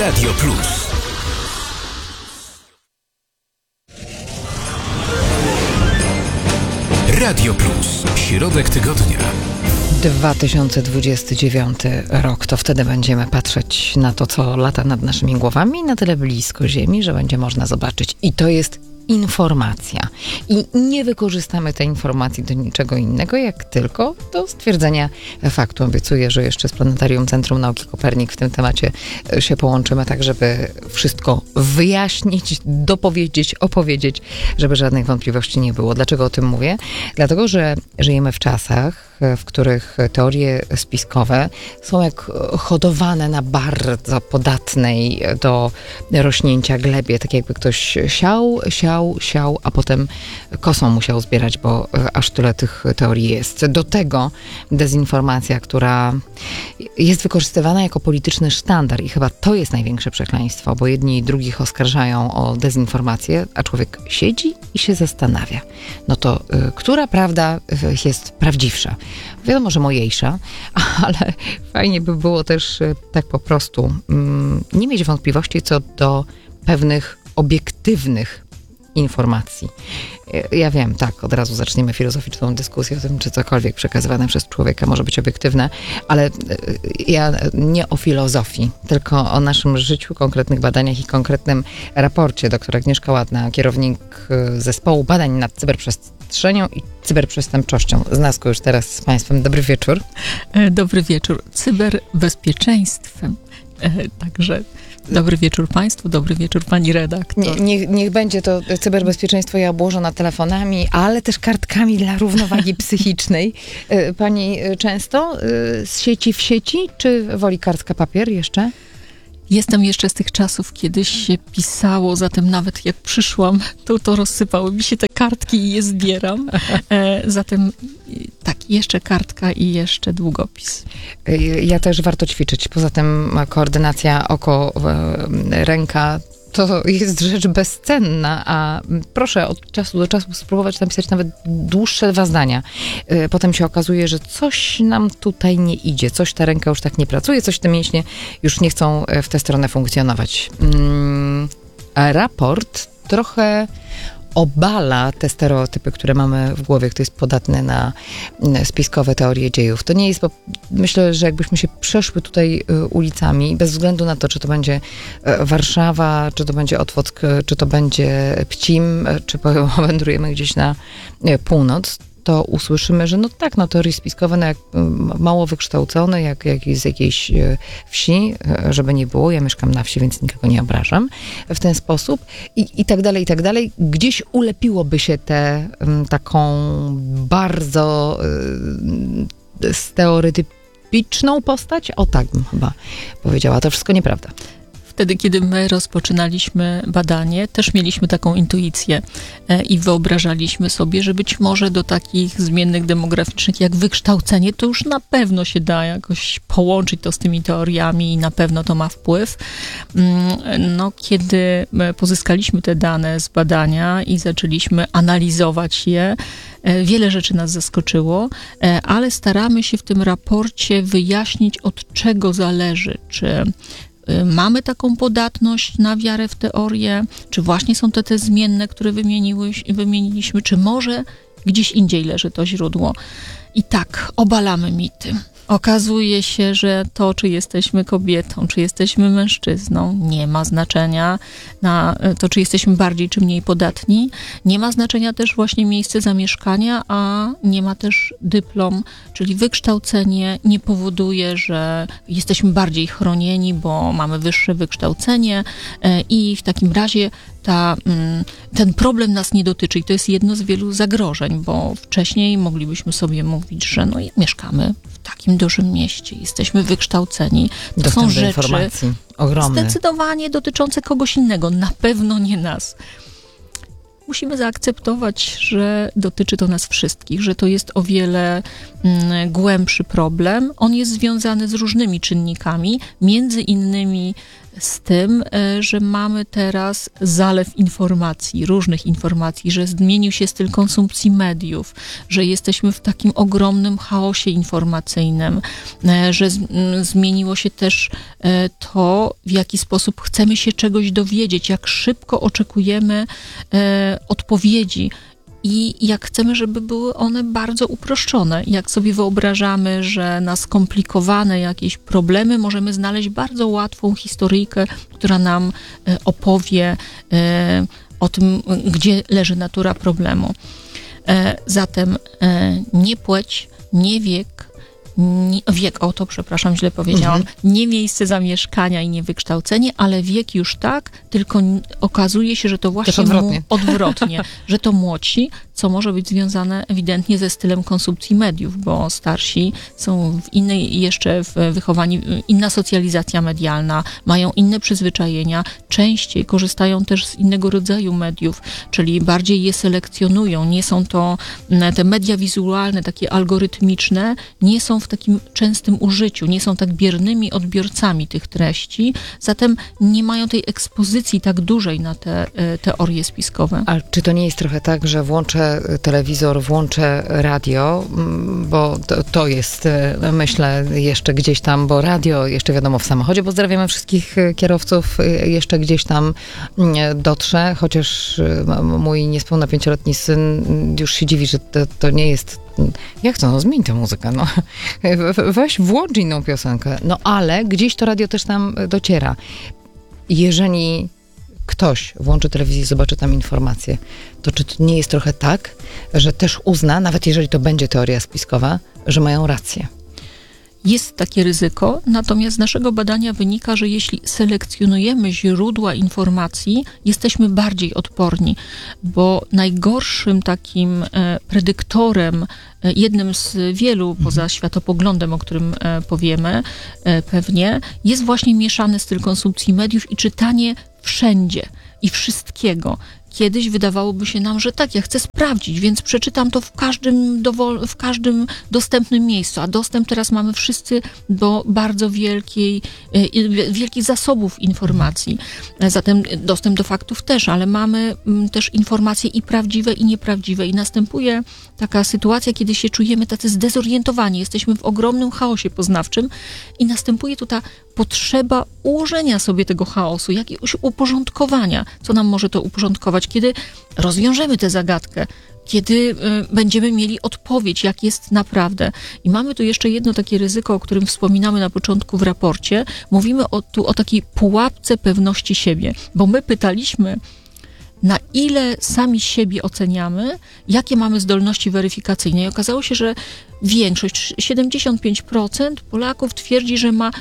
Radio Plus. Radio Plus. Środek tygodnia. 2029 rok, to wtedy będziemy patrzeć na to, co lata nad naszymi głowami, na tyle blisko Ziemi, że będzie można zobaczyć. I to jest informacja. I nie wykorzystamy tej informacji do niczego innego, jak tylko do stwierdzenia faktu. Obiecuję, że jeszcze z Planetarium Centrum Nauki Kopernik w tym temacie się połączymy, tak żeby wszystko wyjaśnić, dopowiedzieć, opowiedzieć, żeby żadnych wątpliwości nie było. Dlaczego o tym mówię? Dlatego, że żyjemy w czasach, w których teorie spiskowe są jak hodowane na bardzo podatnej do rośnięcia glebie, tak jakby ktoś siał, a potem kosą musiał zbierać, bo aż tyle tych teorii jest. Do tego dezinformacja, która jest wykorzystywana jako polityczny sztandar i chyba to jest największe przekleństwo, bo jedni i drugich oskarżają o dezinformację, a człowiek siedzi i się zastanawia. No to która prawda jest prawdziwsza? Wiadomo, że mojejsza, ale fajnie by było też tak po prostu nie mieć wątpliwości co do pewnych obiektywnych informacji. Ja wiem, tak, od razu zaczniemy filozoficzną dyskusję o tym, czy cokolwiek przekazywane przez człowieka może być obiektywne, ale ja nie o filozofii, tylko o naszym życiu, konkretnych badaniach i konkretnym raporcie. Doktor Agnieszka Ładna, kierownik zespołu badań nad cyberprzestrzenią i cyberprzestępczością. Z nas już teraz z Państwem. Dobry wieczór. Dobry wieczór. Cyberbezpieczeństwem. Także dobry wieczór Państwu, dobry wieczór Pani redaktor. Niech będzie to cyberbezpieczeństwo ja obłożona telefonami, ale też kartkami dla równowagi psychicznej. Pani często z sieci w sieci, czy woli kartka papier jeszcze? Jestem jeszcze z tych czasów, kiedy się pisało, zatem nawet jak przyszłam, to rozsypały mi się te kartki i je zbieram. Zatem tak, jeszcze kartka i jeszcze długopis. Ja też warto ćwiczyć. Poza tym koordynacja oko, ręka, to jest rzecz bezcenna, a proszę od czasu do czasu spróbować napisać nawet dłuższe 2 zdania. Potem się okazuje, że coś nam tutaj nie idzie, coś ta ręka już tak nie pracuje, coś te mięśnie już nie chcą w tę stronę funkcjonować. Raport trochę obala te stereotypy, które mamy w głowie, kto jest podatny na spiskowe teorie dziejów. To nie jest, bo myślę, że jakbyśmy się przeszły tutaj ulicami, bez względu na to, czy to będzie Warszawa, czy to będzie Otwock, czy to będzie Pcim, czy powędrujemy gdzieś na północ, to usłyszymy, że no tak, no teorie spiskowe, no jak mało wykształcone, jak z jakiejś wsi, żeby nie było, ja mieszkam na wsi, więc nikogo nie obrażam w ten sposób i tak dalej, i tak dalej. Gdzieś ulepiłoby się tę taką bardzo stereotypiczną postać, o tak bym chyba powiedziała, to wszystko nieprawda. Wtedy, kiedy my rozpoczynaliśmy badanie, też mieliśmy taką intuicję i wyobrażaliśmy sobie, że być może do takich zmiennych demograficznych jak wykształcenie, to już na pewno się da jakoś połączyć to z tymi teoriami i na pewno to ma wpływ. No, kiedy pozyskaliśmy te dane z badania i zaczęliśmy analizować je, wiele rzeczy nas zaskoczyło, ale staramy się w tym raporcie wyjaśnić, od czego zależy, czy mamy taką podatność na wiarę w teorię, czy właśnie są te zmienne, które wymieniliśmy, czy może gdzieś indziej leży to źródło. I tak, obalamy mity. Okazuje się, że to, czy jesteśmy kobietą, czy jesteśmy mężczyzną, nie ma znaczenia na to, czy jesteśmy bardziej czy mniej podatni. Nie ma znaczenia też właśnie miejsce zamieszkania, a nie ma też dyplom, czyli wykształcenie nie powoduje, że jesteśmy bardziej chronieni, bo mamy wyższe wykształcenie i w takim razie ten problem nas nie dotyczy i to jest jedno z wielu zagrożeń, bo wcześniej moglibyśmy sobie mówić, że no mieszkamy w takim dużym mieście, jesteśmy wykształceni. To są rzeczy ogromne, zdecydowanie dotyczące kogoś innego, na pewno nie nas. Musimy zaakceptować, że dotyczy to nas wszystkich, że to jest o wiele głębszy problem. On jest związany z różnymi czynnikami, między innymi z tym, że mamy teraz zalew informacji, różnych informacji, że zmienił się styl konsumpcji mediów, że jesteśmy w takim ogromnym chaosie informacyjnym, że zmieniło się też to, w jaki sposób chcemy się czegoś dowiedzieć, jak szybko oczekujemy odpowiedzi. I jak chcemy, żeby były one bardzo uproszczone. Jak sobie wyobrażamy, że na skomplikowane jakieś problemy możemy znaleźć bardzo łatwą historyjkę, która nam opowie o tym, gdzie leży natura problemu. Zatem nie płeć, nie wiek, źle powiedziałam, nie miejsce zamieszkania i nie wykształcenie, ale wiek już tak, tylko okazuje się, że to właśnie odwrotnie, że to młodsi, co może być związane ewidentnie ze stylem konsumpcji mediów, bo starsi są w innej jeszcze wychowani, inna socjalizacja medialna, mają inne przyzwyczajenia, częściej korzystają też z innego rodzaju mediów, czyli bardziej je selekcjonują. Nie są to te media wizualne, takie algorytmiczne, nie są w takim częstym użyciu, nie są tak biernymi odbiorcami tych treści, zatem nie mają tej ekspozycji tak dużej na te teorie spiskowe. A czy to nie jest trochę tak, że włączę telewizor, włączę radio, bo to jest, myślę, jeszcze gdzieś tam, bo radio jeszcze wiadomo w samochodzie, pozdrawiamy wszystkich kierowców, jeszcze gdzieś tam dotrze, chociaż mój niespełna 5-letni syn już się dziwi, że to nie jest. Jak to? No zmień tę muzykę, no. Weź włącz inną piosenkę. No ale gdzieś to radio też tam dociera. Jeżeli ktoś włączy telewizję i zobaczy tam informacje, to czy to nie jest trochę tak, że też uzna, nawet jeżeli to będzie teoria spiskowa, że mają rację? Jest takie ryzyko, natomiast z naszego badania wynika, że jeśli selekcjonujemy źródła informacji, jesteśmy bardziej odporni, bo najgorszym takim predyktorem, jednym z wielu poza światopoglądem, o którym powiemy pewnie, jest właśnie mieszany styl konsumpcji mediów i czytanie wszędzie i wszystkiego. Kiedyś wydawałoby się nam, że tak, ja chcę sprawdzić, więc przeczytam to w każdym dostępnym miejscu, a dostęp teraz mamy wszyscy do bardzo wielkich zasobów informacji. Zatem dostęp do faktów też, ale mamy też informacje i prawdziwe, i nieprawdziwe. I następuje taka sytuacja, kiedy się czujemy tacy zdezorientowani, jesteśmy w ogromnym chaosie poznawczym i następuje tu ta potrzeba ułożenia sobie tego chaosu, jakiegoś uporządkowania. Co nam może to uporządkować? Kiedy rozwiążemy tę zagadkę, kiedy będziemy mieli odpowiedź, jak jest naprawdę. I mamy tu jeszcze jedno takie ryzyko, o którym wspominamy na początku w raporcie. Mówimy tu o takiej pułapce pewności siebie, bo my pytaliśmy, na ile sami siebie oceniamy, jakie mamy zdolności weryfikacyjne. I okazało się, że większość, 75% Polaków twierdzi, że ma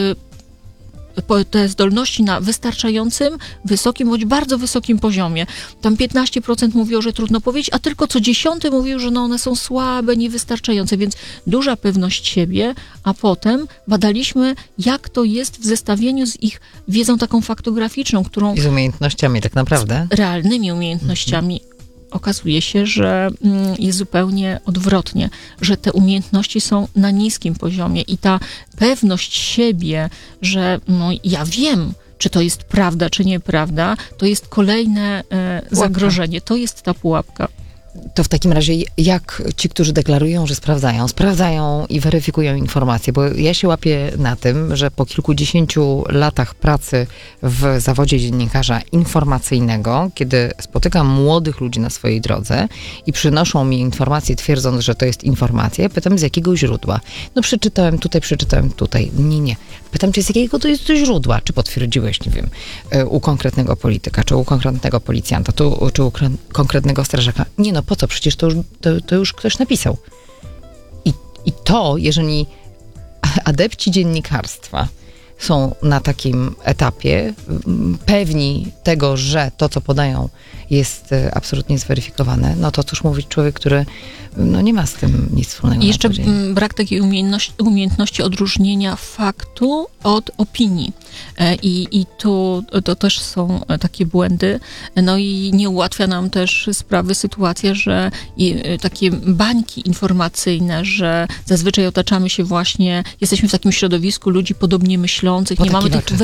te zdolności na wystarczającym, wysokim bądź bardzo wysokim poziomie. Tam 15% mówiło, że trudno powiedzieć, a tylko co 10 mówił, że one są słabe, niewystarczające, więc duża pewność siebie, a potem badaliśmy, jak to jest w zestawieniu z ich wiedzą taką faktograficzną, którą... I z umiejętnościami tak naprawdę. Z realnymi umiejętnościami. Okazuje się, że jest zupełnie odwrotnie, że te umiejętności są na niskim poziomie i ta pewność siebie, że ja wiem, czy to jest prawda, czy nieprawda, to jest kolejne zagrożenie. To jest ta pułapka. To w takim razie jak ci, którzy deklarują, że sprawdzają i weryfikują informacje, bo ja się łapię na tym, że po kilkudziesięciu latach pracy w zawodzie dziennikarza informacyjnego, kiedy spotykam młodych ludzi na swojej drodze i przynoszą mi informacje, twierdząc, że to jest informacja, pytam z jakiego źródła. No przeczytałem tutaj. Nie. Pytam cię, z jakiego to jest źródła? Czy potwierdziłeś, nie wiem, u konkretnego polityka, czy u konkretnego policjanta, czy u konkretnego strażaka? Nie, no po co? Przecież to już ktoś napisał. I to, jeżeli adepci dziennikarstwa są na takim etapie, pewni tego, że to, co podają, jest absolutnie zweryfikowane, no to cóż mówić człowiek, który nie ma z tym nic wspólnego. I jeszcze brak takiej umiejętności odróżnienia faktu od opinii. I tu to też są takie błędy. No i nie ułatwia nam też sprawy sytuacja, że takie bańki informacyjne, że zazwyczaj otaczamy się właśnie, jesteśmy w takim środowisku ludzi podobnie myślących, nie mamy tych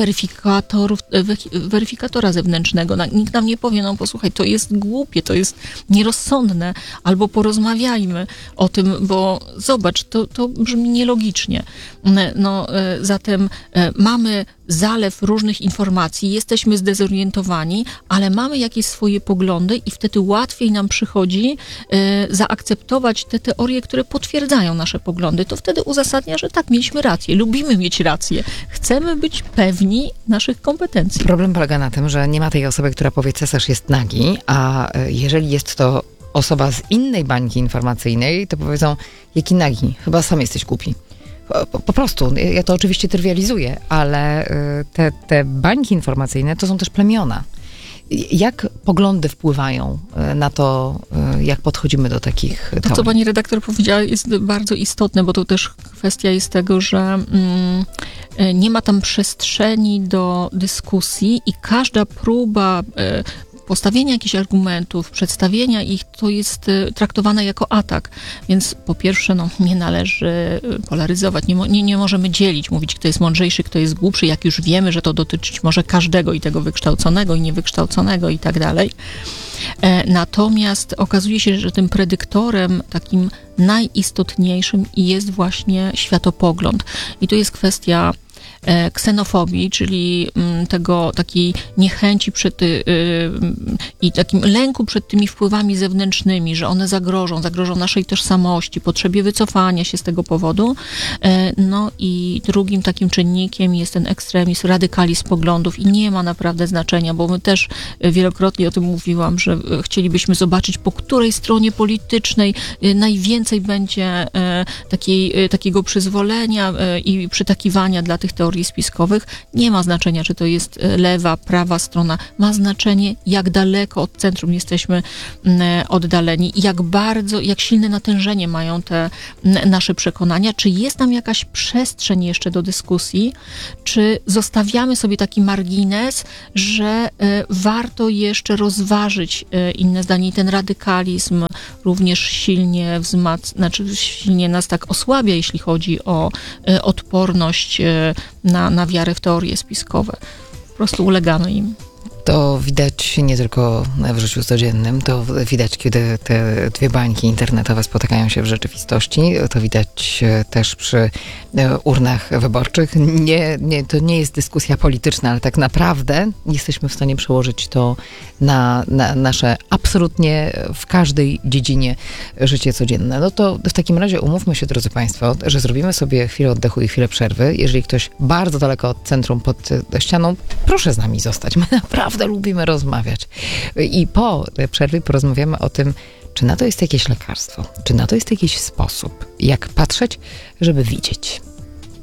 weryfikatora zewnętrznego. Nikt nam nie powie, no posłuchaj, to jest głupie, to jest nierozsądne, albo porozmawiajmy o tym, bo zobacz, to brzmi nielogicznie. Zatem mamy zalew różnych informacji, jesteśmy zdezorientowani, ale mamy jakieś swoje poglądy i wtedy łatwiej nam przychodzi zaakceptować te teorie, które potwierdzają nasze poglądy. To wtedy uzasadnia, że tak, mieliśmy rację, lubimy mieć rację, chcemy być pewni naszych kompetencji. Problem polega na tym, że nie ma tej osoby, która powie, cesarz jest nagi, a jeżeli jest to osoba z innej bańki informacyjnej, to powiedzą, jaki nagi, chyba sam jesteś głupi. Po prostu, ja to oczywiście trywializuję, ale te bańki informacyjne to są też plemiona. Jak poglądy wpływają na to, jak podchodzimy do takich teorii? To, co pani redaktor powiedziała, jest bardzo istotne, bo to też kwestia jest tego, że nie ma tam przestrzeni do dyskusji i każda próba postawienia jakichś argumentów, przedstawienia ich, to jest traktowane jako atak. Więc po pierwsze, nie należy polaryzować, nie możemy dzielić, mówić, kto jest mądrzejszy, kto jest głupszy, jak już wiemy, że to dotyczyć może każdego i tego wykształconego i niewykształconego i tak dalej. Natomiast okazuje się, że tym predyktorem takim najistotniejszym jest właśnie światopogląd. I tu jest kwestia ksenofobii, czyli takiej niechęci i takim lęku przed tymi wpływami zewnętrznymi, że one zagrożą naszej tożsamości, potrzebie wycofania się z tego powodu. No i drugim takim czynnikiem jest ten ekstremizm, radykalizm poglądów i nie ma naprawdę znaczenia, bo my też wielokrotnie o tym mówiłam, że chcielibyśmy zobaczyć, po której stronie politycznej najwięcej będzie takiego przyzwolenia i przytakiwania dla tych teorii spiskowych. Nie ma znaczenia, czy to jest lewa, prawa strona. Ma znaczenie, jak daleko od centrum jesteśmy oddaleni, jak silne natężenie mają te nasze przekonania, czy jest nam jakaś przestrzeń jeszcze do dyskusji, czy zostawiamy sobie taki margines, że warto jeszcze rozważyć inne zdanie i ten radykalizm również silnie silnie nas tak osłabia, jeśli chodzi o odporność na wiarę w teorie spiskowe. Po prostu ulegamy im. To widać nie tylko w życiu codziennym, to widać, kiedy te dwie bańki internetowe spotykają się w rzeczywistości. To widać też przy urnach wyborczych. To nie jest dyskusja polityczna, ale tak naprawdę jesteśmy w stanie przełożyć to na nasze absolutnie w każdej dziedzinie życie codzienne. No to w takim razie umówmy się, drodzy Państwo, że zrobimy sobie chwilę oddechu i chwilę przerwy. Jeżeli ktoś bardzo daleko od centrum, pod ścianą, proszę z nami zostać. My naprawdę lubimy rozmawiać. I po przerwie porozmawiamy o tym, czy na to jest jakieś lekarstwo, czy na to jest jakiś sposób, jak patrzeć, żeby widzieć.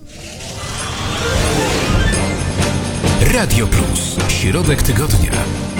Radio Plus. Środek tygodnia.